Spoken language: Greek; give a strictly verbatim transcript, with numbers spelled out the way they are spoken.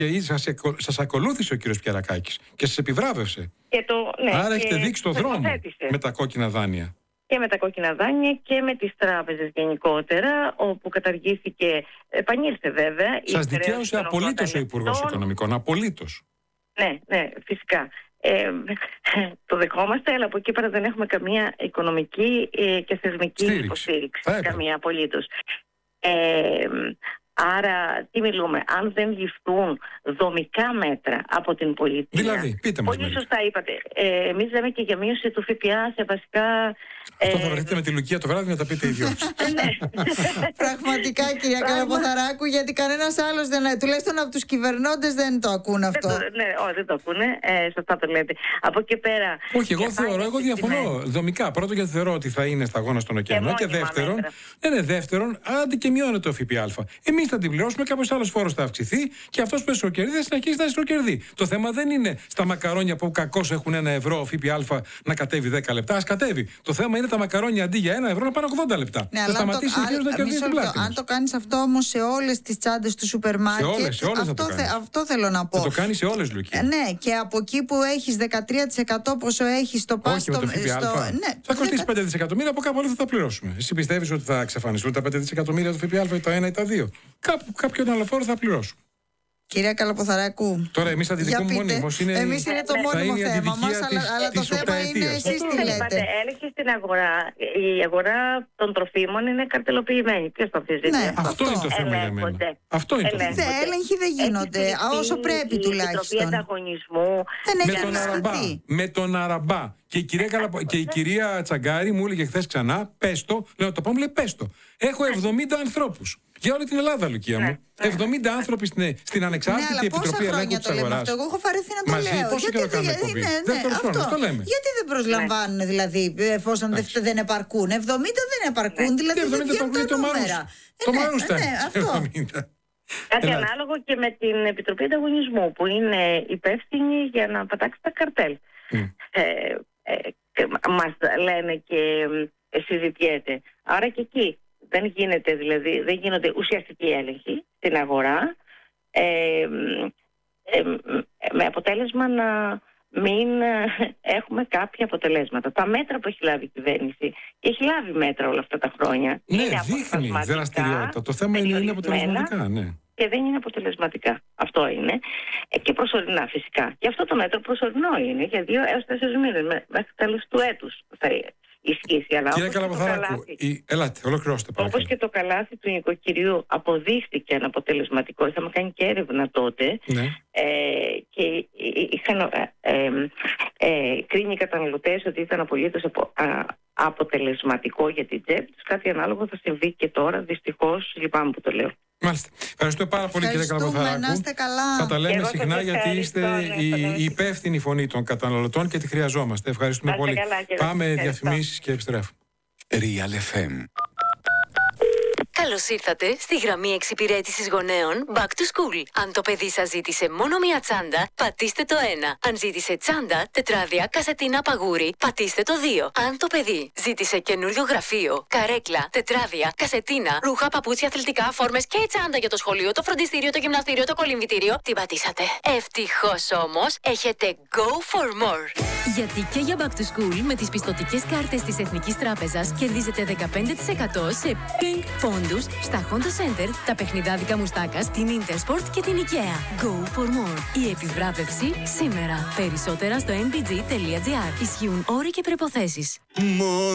Και σας, σας ακολούθησε ο κύριος Πιερακάκης και σας επιβράβευσε. Και το, ναι, Άρα και έχετε δείξει το δρόμο με τα κόκκινα δάνεια. Και με τα κόκκινα δάνεια και με τις τράπεζες γενικότερα, όπου καταργήθηκε, επανήλθε βέβαια. Σας δικαίωσε απολύτως ο Υπουργός Οικονομικών, απολύτως. Ναι, ναι, φυσικά. Ε, το δεχόμαστε, αλλά από εκεί πέρα δεν έχουμε καμία οικονομική ε, και θεσμική Στήριξη. υποστήριξη. Καμία απολύτως. Ε, άρα, τι μιλούμε, αν δεν ληφθούν δομικά μέτρα από την πολιτεία. Δηλαδή, πείτε μας. Πολύ σωστά είπατε. Ε, εμείς λέμε και για μείωση του ΦΠΑ σε βασικά. Αυτό ε, θα βρεθείτε με τη Λουκία το βράδυ να τα πείτε οι δυο. Πραγματικά, κυρία Καλαποθαράκου, γιατί κανένας άλλος, δεν, τουλάχιστον από τους κυβερνώντες, δεν το ακούν αυτό. Δεν το, ναι, όχι, δεν το ακούνε. Ε, σωστά το λέτε. Από εκεί πέρα. Όχι, εγώ θεωρώ, εγώ διαφωνώ. Δομικά. Πρώτον, γιατί θεωρώ ότι θα είναι σταγόνα στον ωκεανό. Και, και δεύτερον, ναι, ναι, δεύτερον, άντε και μειώνεται το ΦΠΑ. Εμείς θα την πληρώσουμε, κάποιος άλλος φόρος θα αυξηθεί και αυτός που εσωκερδεί θα συνεχίσει να εσωκερδεί. Το θέμα δεν είναι στα μακαρόνια που κακώς έχουν ένα ευρώ ΦΠΑ να κατέβει δέκα λεπτά. Ας κατέβει. Το θέμα είναι τα μακαρόνια αντί για ένα ευρώ να πάνε ογδόντα λεπτά. Ναι, θα σταματήσει ο κύριος να κερδίσει την πλάτη. Αν το κάνεις αυτό όμως σε όλες τις τσάντες του σούπερ μάρκετ, σε όλες, σε όλες αυτό, το θε, αυτό θέλω να πω. Θα το κάνεις σε όλες, Λουκία. Ναι, και από εκεί που έχεις δεκατρία τοις εκατό πόσο έχεις στο πάστο. Όχι, με το ΦΠΑ. Ναι, θα κοστίσει πέντε δισεκατομμύρια, από κάπου άλλο θα τα πληρώσουμε. Εσύ πιστεύεις ότι θα εξαφανιστούν τα πέντε δισεκατομμύρια του ΦΠΑ ή τα ένα ή τα δύο? Κάπου, κάποιον άλλο φόρο θα πληρώσουμε. Κυρία Καλαποθαράκου, τώρα εμείς θα τη δικούμε μόνιμος. Εμείς είναι το μόνιμο θέμα μας, αλλά, αλλά το θέμα είναι εσείς τι λέτε. Έλεγχη στην αγορά. Η αγορά των τροφίμων είναι καρτελοποιημένη. Ποιος το αμφισβητεί? Ναι, αυτό, αυτό είναι το θέμα για μένα. Αυτό είναι το θέμα. Έλεγχοι δεν γίνονται, όσο πρέπει τουλάχιστον. Η Επιτροπή Ανταγωνισμού δεν έχει ανασταθεί. Με τον Αραμπά. Και η, κυρία Καλαπο... και η κυρία Τσαγκάρη μου έλεγε χθες ξανά, πες το, λέω το πω, μου λέει πες το. Έχω εβδομήντα ανθρώπους. Για όλη την Ελλάδα, Λουκία μου. Ναι, εβδομήντα ναι. άνθρωποι στην, στην Ανεξάρτητη ναι, Επιτροπή Ελέγχου της Αγοράς. Εγώ έχω βαρεθεί να το Μαζί, λέω. Πόσο καιρό κάνουμε εκπομπή? Ναι, ναι, Δεύτερος χρόνος, το λέμε. Γιατί δεν προσλαμβάνουν ναι. δηλαδή, εφόσον Άχι. δεν επαρκούν? εβδομήντα δεν επαρκούν, ναι. δηλαδή δεν βγαίνουν τα νούμερα. Το Μάρους ήταν Κάτι Ελά. ανάλογο και με την Επιτροπή Ανταγωνισμού, που είναι υπεύθυνη για να πατάξει τα καρτέλ. Mm. Ε, ε, μας λένε και ε, συζητιέται. Άρα και εκεί δεν γίνεται, δηλαδή, δεν γίνονται ουσιαστικοί έλεγχοι στην αγορά, ε, ε, με αποτέλεσμα να μην έχουμε κάποια αποτελέσματα. Τα μέτρα που έχει λάβει η κυβέρνηση, και έχει λάβει μέτρα όλα αυτά τα χρόνια, ναι, είναι δείχνει δραστηριότητα. Το θέμα είναι, είναι αποτελεσματικά, ναι. Και δεν είναι αποτελεσματικά. Αυτό είναι. Και προσωρινά φυσικά. Και αυτό το μέτρο προσωρινό είναι για δύο έως τέσσερις μήνες. Μέχρι τέλος του έτους θα ισχύσει. Αλλά κύριε Καλαποθαράκου, η... ελάτε, ολοκληρώστε παρακαλώ. Όπως και το καλάθι του νοικοκυριού αποδείχθηκε αναποτελεσματικό, είχαμε κάνει και έρευνα τότε, ναι. ε, και είχαν ε, ε, ε, κρίνει οι καταναλωτές ότι ήταν απολύτως απο, α, αποτελεσματικό για την τσέπη τους. Κάτι ανάλογο θα συμβεί και τώρα, δυστυχώς, λυπάμαι που το λέω. Μάλιστα. Ευχαριστώ πάρα πολύ, κύριε Καλαποθαράκου. Θα τα λέμε συχνά, γιατί είστε η, η υπεύθυνη φωνή των καταναλωτών και τη χρειαζόμαστε. Ευχαριστούμε πολύ. Καλά, πάμε διαφημίσεις και επιστρέφουμε. Real εφ εμ. Καλώς ήρθατε στη γραμμή εξυπηρέτησης γονέων Back to School. Αν το παιδί σας ζήτησε μόνο μία τσάντα, πατήστε το ένα. Αν ζήτησε τσάντα, τετράδια, κασετίνα, παγούρι, πατήστε το δύο. Αν το παιδί ζήτησε καινούριο γραφείο, καρέκλα, τετράδια, κασετίνα, ρούχα, παπούτσια, αθλητικά, φόρμες και τσάντα για το σχολείο, το φροντιστήριο, το γυμναστήριο, το κολυμβητήριο, την πατήσατε. Ευτυχώς όμως, έχετε Go for More. Γιατί και για Back to School με τις πιστωτικές κάρτες της Εθνικής Τράπεζας κερδίζετε δεκαπέντε τοις εκατό σε Pink Pond στα Honda Center, τα παιχνιδάδικα μουστάκα στην Intersport και την IKEA. Go for more. Η επιβράβευση σήμερα. Περισσότερα στο εν μπι τζι τελεία τζι άρ. Ισχύουν όροι και προϋποθέσεις.